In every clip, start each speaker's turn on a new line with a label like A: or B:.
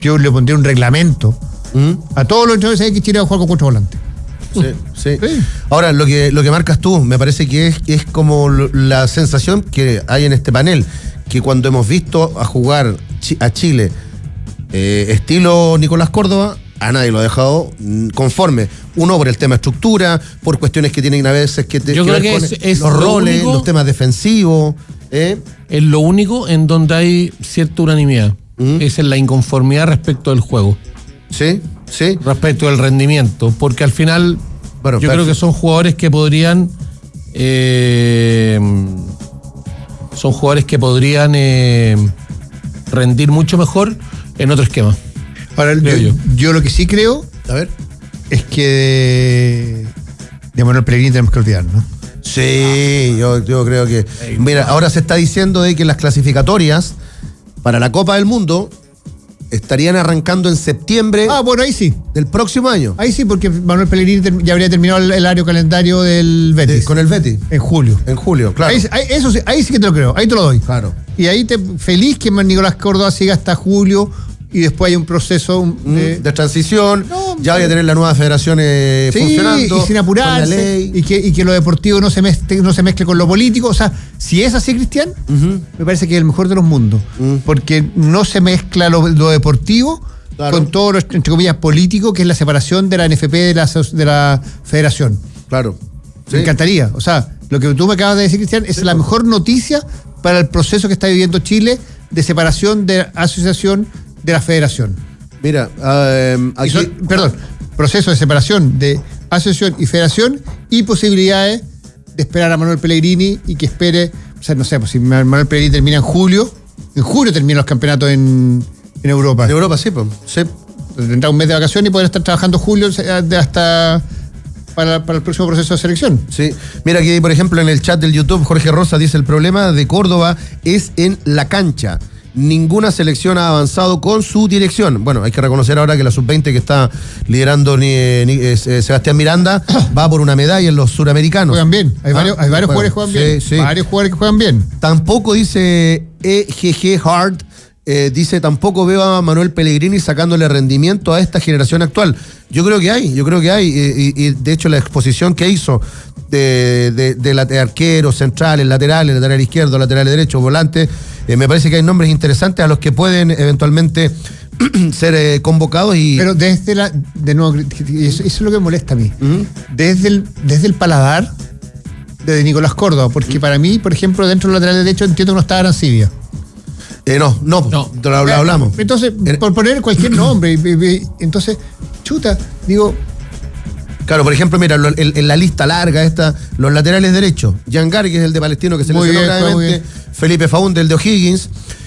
A: yo le pondría un reglamento a todos los entrenadores que Chile va a jugar con 4 volantes.
B: Sí. Ahora, lo que marcas tú, me parece que es como la sensación que hay en este panel, que cuando hemos visto a jugar a Chile estilo Nicolás Córdoba, a nadie lo ha dejado conforme. Uno, por el tema estructura, por cuestiones que tienen a veces que
C: yo creo que es
B: los roles, único, los temas defensivos. Es
C: lo único en donde hay cierta unanimidad. Es en la inconformidad respecto del juego.
B: Sí.
C: Respecto del rendimiento. Porque al final, yo creo que son jugadores que podrían. Rendir mucho mejor en otro esquema.
A: Ahora, yo lo que sí creo, es que de Manuel Pellegrini tenemos que olvidar, ¿no?
B: Sí, yo creo que... Mira, ahora se está diciendo de que las clasificatorias para la Copa del Mundo estarían arrancando en septiembre.
A: Bueno, ahí sí.
B: Del próximo año.
A: Ahí sí, porque Manuel Pellegrini ya habría terminado el año calendario del Betis.
B: Con el Betis.
A: En julio.
B: Claro.
A: Ahí sí que te lo creo, ahí te lo doy.
B: Claro.
A: Y ahí feliz que Nicolás Córdoba siga hasta julio y después hay un proceso
B: de transición. Ya voy a tener la nueva federación funcionando.
A: Y sin apurarse.
B: Con la ley.
A: Y que lo deportivo no se mezcle con lo político. O sea, si es así, Cristian, me parece que es el mejor de los mundos. Porque no se mezcla lo deportivo con todo lo, entre comillas, político, que es la separación de la NFP de la federación.
B: Claro.
A: Me encantaría. O sea, lo que tú me acabas de decir, Cristian, es la mejor noticia para el proceso que está viviendo Chile de separación de asociación de la federación.
B: Mira, aquí...
A: proceso de separación de asociación y federación y posibilidades de esperar a Manuel Pellegrini y que espere, o sea, no sé, pues si Manuel Pellegrini termina en julio terminan los campeonatos en Europa.
B: En Europa, sí, pues. Sí.
A: Tendrá un mes de vacaciones y poder estar trabajando julio hasta para el próximo proceso de selección.
B: Sí. Mira aquí, por ejemplo, en el chat del YouTube, Jorge Rosa dice: el problema de Córdoba es en la cancha. Ninguna selección ha avanzado con su dirección. Bueno, hay que reconocer ahora que la sub-20 que está liderando Sebastián Miranda va por una medalla en los suramericanos.
A: Juegan bien. Hay varios jugadores que juegan bien.
B: Sí.
A: Varios jugadores que juegan bien.
B: Tampoco dice EGG Hard. Dice, tampoco veo a Manuel Pellegrini sacándole rendimiento a esta generación actual. Yo creo que hay. Y de hecho la exposición que hizo de arqueros, centrales, lateral izquierdo, lateral derecho, volante, me parece que hay nombres interesantes a los que pueden eventualmente ser convocados.
A: Pero de nuevo, eso es lo que me molesta a mí. Desde el paladar de Nicolás Córdoba, porque para mí, por ejemplo, dentro del lateral derecho entiendo que no está Arancibia.
B: No, lo hablamos.
A: Entonces, por poner cualquier nombre, entonces, digo...
B: Claro, por ejemplo, mira, en la lista larga los laterales derechos, Jan Gary, que es el de Palestino, que se lesionó gravemente, Felipe Faúndez, el de O'Higgins,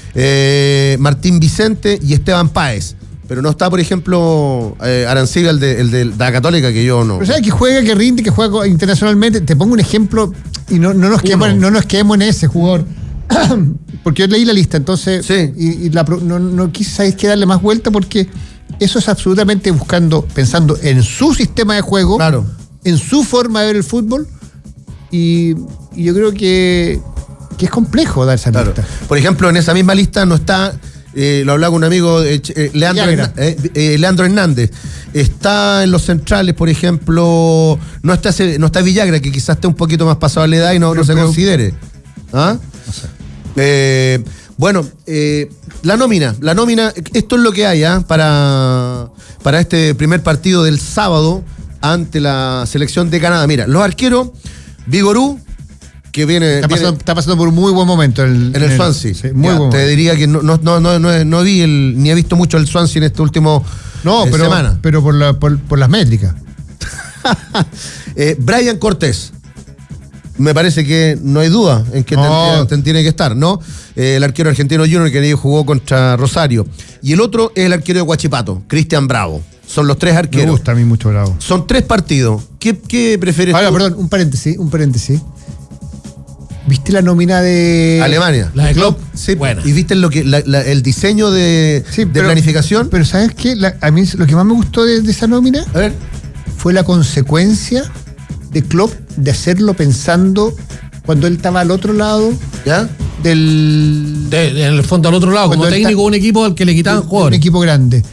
B: Martín Vicente y Esteban Páez. Pero no está, por ejemplo, Arancibia, el de la Católica, que yo no...
A: Pero sabes que juega, que rinde, que juega internacionalmente. Te pongo un ejemplo y no nos quedemos en ese jugador. Porque yo leí la lista, entonces no quise darle más vuelta porque eso es absolutamente pensando en su sistema de juego,
B: claro,
A: en su forma de ver el fútbol, y yo creo que es complejo dar esa lista.
B: Por ejemplo, en esa misma lista no está, lo hablaba con un amigo, Leandro Hernández. Está en los centrales, por ejemplo, no está Villagra, que quizás esté un poquito más pasado a la edad y no se considere. ¿Ah?
A: No sé.
B: Bueno, la nómina, esto es lo que hay para este primer partido del sábado ante la selección de Canadá. Mira, los arqueros, Vigorú, que está pasando por un muy buen momento en el Swansea. Sí, muy bueno. Te diría que no vi ni he visto mucho el Swansea en este último semana.
A: Pero por las métricas.
B: Brian Cortés. Me parece que no hay duda en que tiene que estar, ¿no? El arquero argentino Junior, que jugó contra Rosario. Y el otro es el arquero de Huachipato, Cristian Bravo. Son los tres arqueros.
A: Me gusta a mí mucho Bravo.
B: Son 3 partidos. ¿Qué prefieres tú?
A: Perdón, un paréntesis. ¿Viste la nómina de
C: Alemania? La de Klopp.
B: Sí, buena. ¿Y viste el diseño de planificación?
A: Pero ¿sabes qué? A mí lo que más me gustó de esa nómina fue la consecuencia de Klopp de hacerlo pensando cuando él estaba al otro lado en
C: el fondo al otro lado, como técnico de un equipo al que le quitaban jugadores.
A: Un equipo grande.